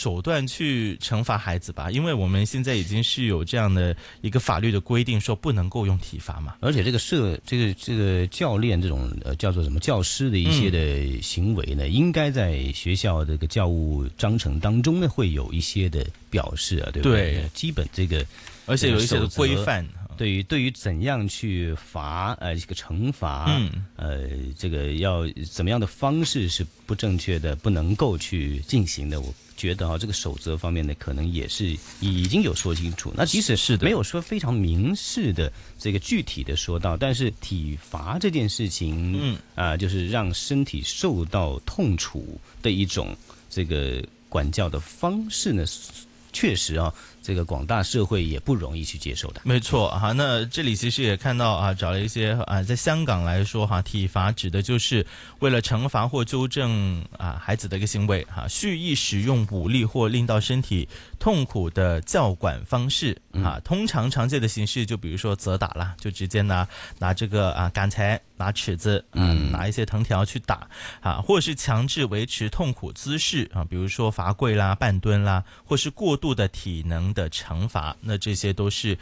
手段去惩罚孩子吧，因为我们现在已经是有这样的一个法律的规定，说不能够用体罚嘛。 而且这个教练这种叫做什么教师的一些的行为呢，应该在学校这个教务章程当中呢会有一些的表示啊，对不对？对，基本这个， 而且有一些的规范。 对于怎样去罚这个惩罚，这个要怎么样的方式是不正确的，不能够去进行的，我觉得这个守则方面呢，可能也是已经有说清楚。那即使是没有说非常明示的这个具体的说到，但是体罚这件事情，就是让身体受到痛楚的一种这个管教的方式呢，确实这个广大社会也不容易去接受的。 没错哈，那这里其实也看到找了一些在香港来说体罚指的就是为了惩罚或纠正孩子的一个行为蓄意使用武力或令到身体痛苦的教管方式通常常见的形式就比如说责打啦，就直接拿这个杆材、拿尺子拿一些藤条去打或者是强制维持痛苦姿势比如说罚跪啦、半蹲啦，或是过度的体能的惩罚，那这些都是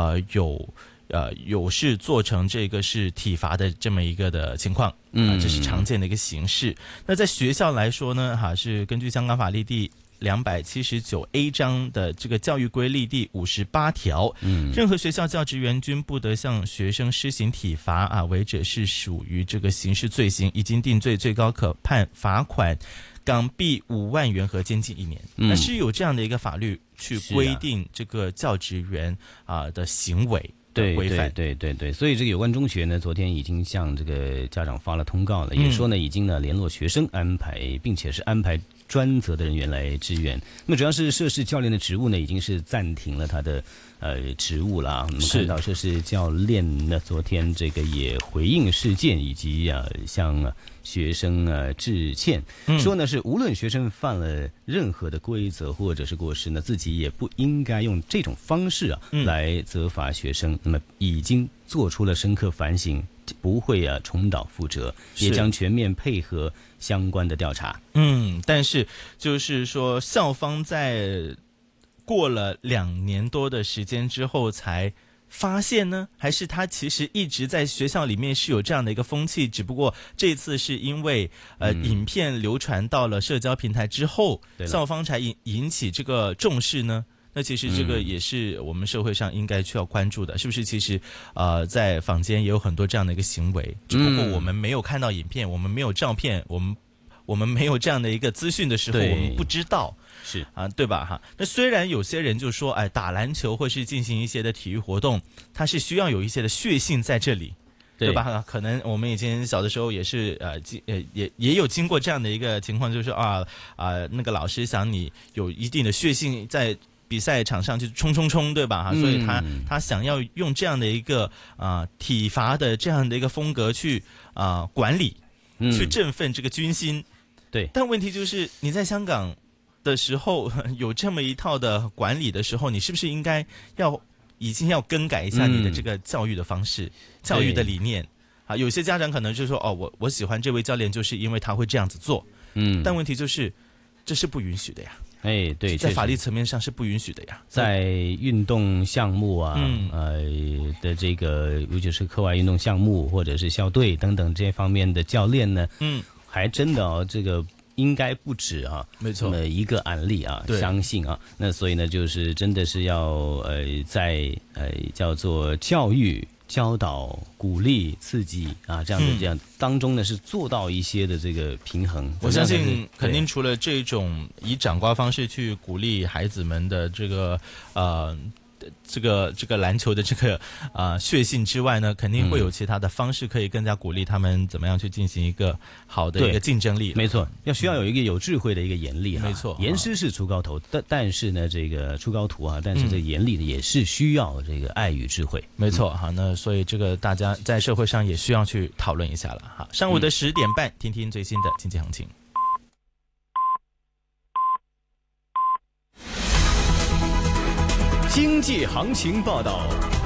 有事做成这个是体罚的这么一个的情况这是常见的一个形式。那在学校来说呢是根据香港法律第279A 章的这个教育规例第58条，任何学校教职员均不得向学生施行体罚违者是属于这个刑事罪行，一经定罪，最高可判罚款港币5万元和监禁1年。那是有这样的一个法律去规定这个教职员的行为。对， 所以这个有关中学呢，昨天已经向这个家长发了通告了，也说呢，已经联络学生安排，并且是安排专责的人员来支援。那么主要是涉事教练的职务呢，已经是暂停了他的职务了。我们看到涉事教练呢，昨天这个也回应事件，以及向学生致歉，说呢是无论学生犯了任何的规则或者是过失呢，自己也不应该用这种方式来责罚学生。那么已经做出了深刻反省，不会重蹈覆辙，也将全面配合相关的调查。 但是就是说校方在过了2年多的时间之后才发现呢，还是他其实一直在学校里面是有这样的一个风气，只不过这次是因为影片流传到了社交平台之后，校方才引起这个重视呢？那其实这个也是我们社会上应该需要关注的，是不是？其实在坊间也有很多这样的一个行为，只不过我们没有看到影片，我们没有照片，我们没有这样的一个资讯的时候，我们不知道。 是对吧那虽然有些人就说打篮球或是进行一些的体育活动，它是需要有一些的血性在这里，对吧可能我们以前小的时候也是也有经过这样的一个情况，就是那个老师想你有一定的血性在比赛场上去冲，对吧所以他想要用这样的一个体罚的这样的一个风格去管理，去振奋这个军心。 对， 但问题就是你在香港的时候有这么一套的管理的时候，你是不是应该已经要更改一下你的这个教育的方式、教育的理念有些家长可能就说我喜欢这位教练就是因为他会这样子做，但问题就是这是不允许的呀。 对， 在法律层面上是不允许的呀。 在运动项目的这个尤其是课外运动项目或者是校队等等这些方面的教练呢，还真的这个应该不止没错， 一个案例相信那所以呢，就是真的是要在叫做教育、教导、鼓励、刺激这样当中呢，是做到一些的这个平衡。 我相信肯定除了这种以长瓜方式去鼓励孩子们的这个这个篮球的这个血性之外呢，肯定会有其他的方式可以更加鼓励他们怎么样去进行一个好的一个竞争力。 没错，需要有一个有智慧的一个严厉没错， 严师是出高徒，但是呢，这个出高徒但是这个严厉的也是需要这个爱与智慧。 没错那所以这个大家在社会上也需要去讨论一下了上午的10点半，听听最新的经济行情。 经济行情报道。